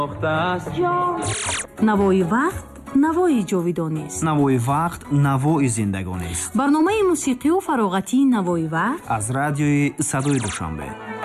навои вақт навои ҷовидонест. навои вақт навои зиндагонест. барномаи мусиқию фароғатии навои вақт аз радиои садои душанбе.